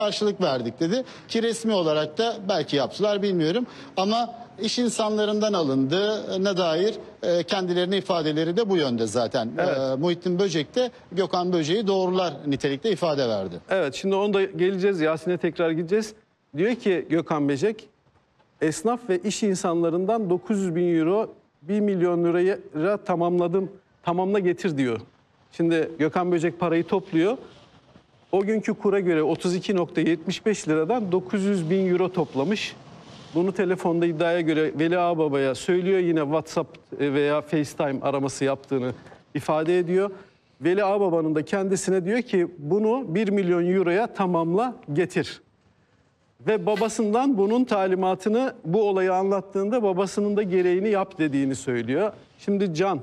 karşılık verdik dedi. Ki resmi olarak da belki yaptılar bilmiyorum. Ama iş insanlarından alındığına dair kendilerine ifadeleri de bu yönde zaten. Evet. Muhittin Böcek de Gökhan Böcek'i doğrular nitelikte ifade verdi. Evet, şimdi onu da geleceğiz. Yasin'e tekrar gideceğiz. Diyor ki Gökhan Böcek, esnaf ve iş insanlarından 900 bin euro 1 milyon liraya tamamla getir diyor. Şimdi Gökhan Böcek parayı topluyor. O günkü kura göre 32,75 liradan 900 bin euro toplamış. Bunu telefonda iddiaya göre Veli Ağababa'ya söylüyor. Yine WhatsApp veya FaceTime araması yaptığını ifade ediyor. Veli Ağababa'nın da kendisine diyor ki bunu 1 milyon euroya tamamla getir. Ve babasından bunun talimatını, bu olayı anlattığında babasının da gereğini yap dediğini söylüyor. Şimdi Can,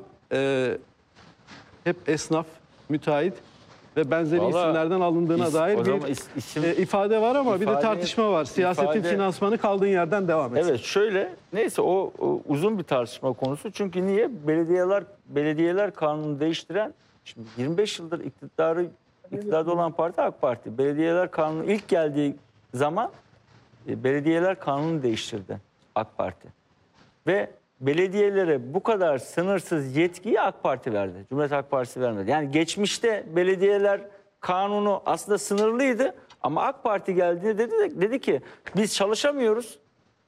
hep esnaf, müteahhit ve benzeri isimlerden alındığına dair bir ifade var ama bir de tartışma var. Siyasetin finansmanı kaldığın yerden devam etsin. Evet, şöyle, neyse o uzun bir tartışma konusu. Çünkü niye? Belediyeler kanunu değiştiren, şimdi 25 yıldır iktidarda olan parti AK Parti. Belediyeler kanunu ilk geldiği zaman belediyeler kanunu değiştirdi AK Parti. Ve belediyelere bu kadar sınırsız yetkiyi AK Parti verdi. Cumhuriyet Halk Partisi vermedi. Yani geçmişte belediyeler kanunu aslında sınırlıydı ama AK Parti geldiğinde dedi ki biz çalışamıyoruz.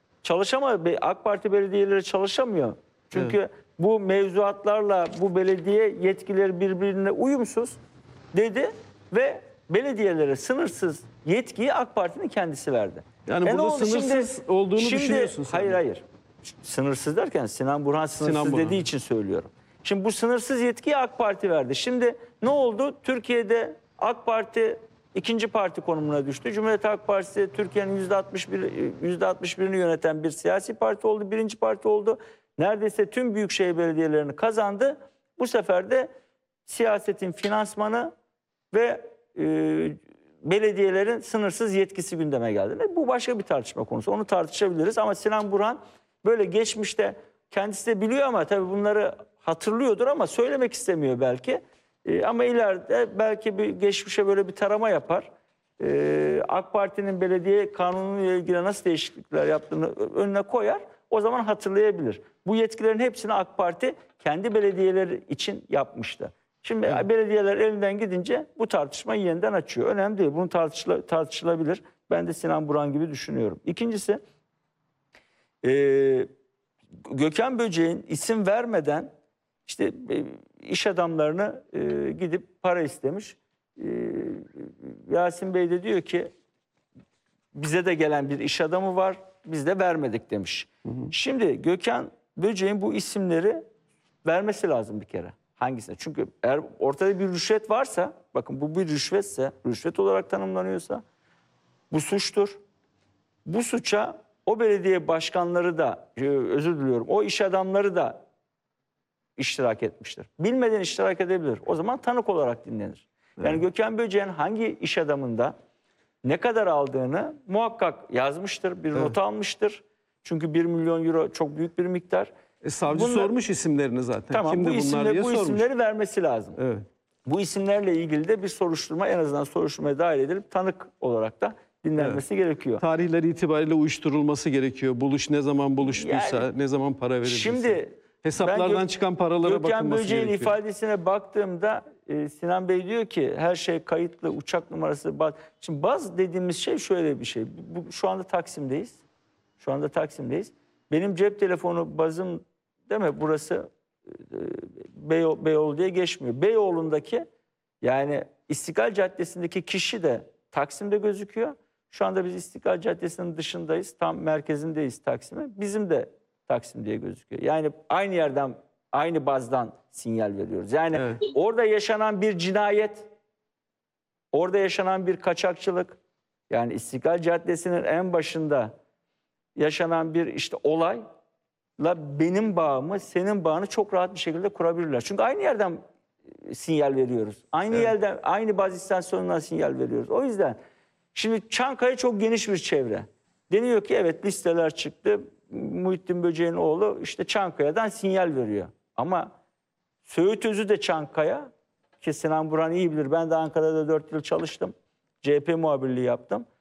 AK Parti belediyeleri çalışamıyor. Çünkü bu mevzuatlarla bu belediye yetkileri birbirine uyumsuz dedi ve belediyelere sınırsız yetkiyi AK Parti'nin kendisi verdi. Yani burada sınırsız olduğunu düşünüyorsun sen. Hayır. Sınırsız derken Sinan Burhan sınırsız dediği için söylüyorum. Şimdi bu sınırsız yetkiyi AK Parti verdi. Şimdi ne oldu? Türkiye'de AK Parti ikinci parti konumuna düştü. Cumhuriyet Halk Partisi Türkiye'nin %61'ini yöneten bir siyasi parti oldu. Birinci parti oldu. Neredeyse tüm büyükşehir belediyelerini kazandı. Bu sefer de siyasetin finansmanı ve belediyelerin sınırsız yetkisi gündeme geldi. Bu başka bir tartışma konusu. Onu tartışabiliriz ama Sinan Burhan böyle geçmişte kendisi de biliyor ama tabii bunları hatırlıyordur ama söylemek istemiyor belki. Ama ileride belki bir geçmişe böyle bir tarama yapar. AK Parti'nin belediye kanunuyla ilgili nasıl değişiklikler yaptığını önüne koyar. O zaman hatırlayabilir. Bu yetkilerin hepsini AK Parti kendi belediyeleri için yapmıştı. Şimdi belediyeler elinden gidince bu tartışmayı yeniden açıyor. Önemli değil. Bunu tartışılabilir. Ben de Sinan Burhan gibi düşünüyorum. İkincisi, Gökhan Böcek'in isim vermeden işte iş adamlarını gidip para istemiş. Yasin Bey de diyor ki bize de gelen bir iş adamı var. Biz de vermedik demiş. Şimdi Gökhan Böcek'in bu isimleri vermesi lazım bir kere. Hangisine? Çünkü eğer ortada bir rüşvet varsa, bakın bu bir rüşvetse, rüşvet olarak tanımlanıyorsa bu suçtur. Bu suça o belediye başkanları da, özür diliyorum, o iş adamları da iştirak etmiştir. Bilmeden iştirak edebilir. O zaman tanık olarak dinlenir. Yani Gökhan Böcek'in hangi iş adamında ne kadar aldığını muhakkak yazmıştır, bir not almıştır. Çünkü 1 milyon euro çok büyük bir miktar. Savcı sormuş isimlerini zaten. Tamam, kimdi bunlar diye bu sormuş. isimleri vermesi lazım. Evet. Bu isimlerle ilgili de bir soruşturma, en azından soruşturmaya dahil edilip tanık olarak da dinlenmesi gerekiyor. Tarihleri itibariyle uyuşturulması gerekiyor. Buluş ne zaman buluştuysa, ne zaman para verilecekse. Şimdi hesaplardan çıkan paralara bakılması Gökhan Böcek'in gerekiyor. ifadesine baktığımda Sinan Bey diyor ki her şey kayıtlı, uçak numarası. Şimdi baz dediğimiz şey şöyle bir şey. Şu anda Taksim'deyiz. Benim cep telefonu bazım, değil mi? Burası Beyoğlu diye geçmiyor. Beyoğlu'ndaki, yani İstiklal Caddesi'ndeki kişi de Taksim'de gözüküyor. Şu anda biz İstiklal Caddesi'nin dışındayız. Tam merkezindeyiz Taksim'e. Bizim de Taksim diye gözüküyor. Yani aynı yerden, aynı bazdan sinyal veriyoruz. Yani orada yaşanan bir cinayet, orada yaşanan bir kaçakçılık, yani İstiklal Caddesi'nin en başında yaşanan bir işte olayla benim bağımı, senin bağını çok rahat bir şekilde kurabilirler. Çünkü aynı yerden sinyal veriyoruz. Aynı yerden, aynı baz istasyonundan sinyal veriyoruz. O yüzden şimdi Çankaya çok geniş bir çevre. Deniyor ki evet, listeler çıktı. Muhittin Böcek'in oğlu işte Çankaya'dan sinyal veriyor. Ama Söğüt Özü de Çankaya, ki Sinan Burhan iyi bilir. Ben de Ankara'da 4 yıl çalıştım. CHP muhabirliği yaptım.